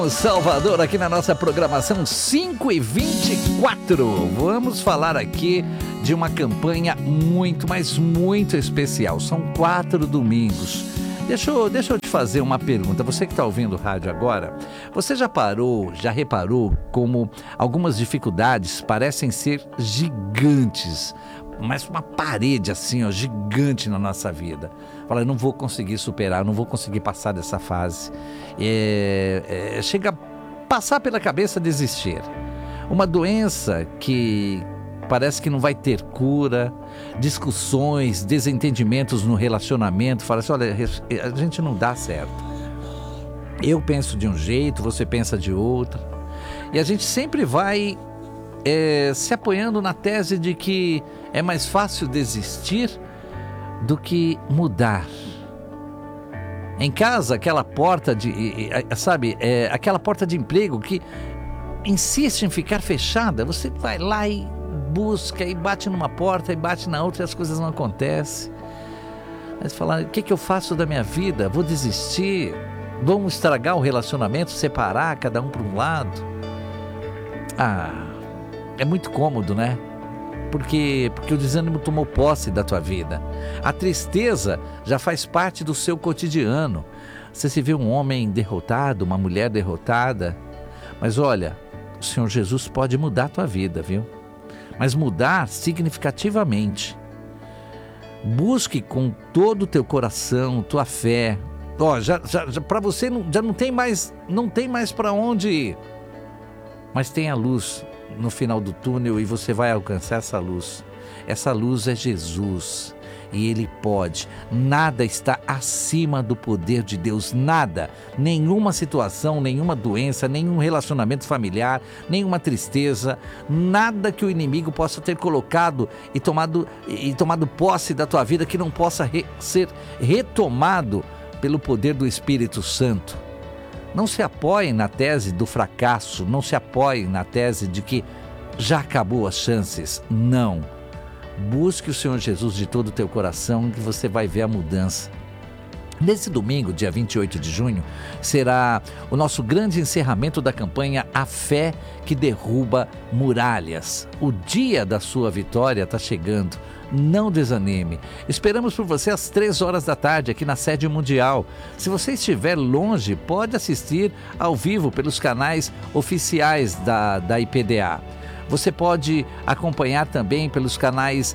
Salvador, aqui na nossa programação 5h24. Vamos falar aqui de uma campanha muito, mas muito especial. São 4 domingos. Deixa eu te fazer uma pergunta. Você que está ouvindo o rádio agora, você já reparou como algumas dificuldades parecem ser gigantes? Mas uma parede assim, ó, gigante na nossa vida. Fala, eu não vou conseguir superar, não vou conseguir passar dessa fase. Chega a passar pela cabeça desistir. Uma doença que parece que não vai ter cura, discussões, desentendimentos no relacionamento. Fala assim, olha, a gente não dá certo. Eu penso de um jeito, você pensa de outro. E a gente sempre vai se apoiando na tese de que é mais fácil desistir do que mudar. Em casa, aquela porta aquela porta de emprego que insiste em ficar fechada, você vai lá e busca, e bate numa porta, e bate na outra, e as coisas não acontecem. Aí você fala, o que eu faço da minha vida? Vou desistir? Vamos estragar o relacionamento, separar cada um para um lado? É muito cômodo, né? Porque o desânimo tomou posse da tua vida. A tristeza já faz parte do seu cotidiano. Você se vê um homem derrotado, uma mulher derrotada. Mas olha, o Senhor Jesus pode mudar a tua vida, viu? Mas mudar significativamente. Busque com todo o teu coração, tua fé. Já para você já não tem mais para onde ir. Mas tem a luz no final do túnel e você vai alcançar essa luz. Essa luz é Jesus e Ele pode. Nada está acima do poder de Deus, nada. Nenhuma situação, nenhuma doença, nenhum relacionamento familiar, nenhuma tristeza, nada que o inimigo possa ter colocado e tomado posse da tua vida que não possa ser retomado pelo poder do Espírito Santo. Não se apoie na tese do fracasso, não se apoie na tese de que já acabou as chances. Não. Busque o Senhor Jesus de todo o teu coração que você vai ver a mudança. Nesse domingo, dia 28 de junho, será o nosso grande encerramento da campanha A Fé que Derruba Muralhas. O dia da sua vitória está chegando. Não desanime. Esperamos por você às 3 horas da tarde aqui na sede mundial. Se você estiver longe, pode assistir ao vivo pelos canais oficiais da IPDA. Você pode acompanhar também pelos canais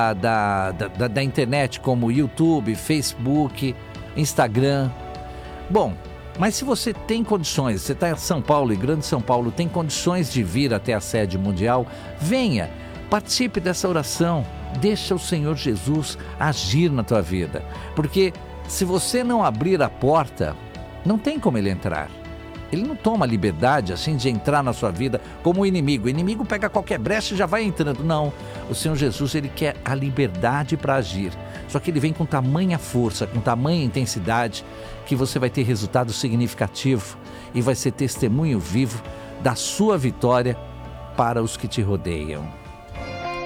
da internet, como YouTube, Facebook, Instagram. Bom, mas se você tem condições, você está em São Paulo e Grande São Paulo, tem condições de vir até a sede mundial, venha, participe dessa oração. Deixa o Senhor Jesus agir na tua vida, porque se você não abrir a porta, não tem como Ele entrar. Ele não toma liberdade assim de entrar na sua vida como o inimigo. O inimigo pega qualquer brecha e já vai entrando. Não, o Senhor Jesus, Ele quer a liberdade para agir. Só que Ele vem com tamanha força, com tamanha intensidade, que você vai ter resultado significativo e vai ser testemunho vivo da sua vitória para os que te rodeiam.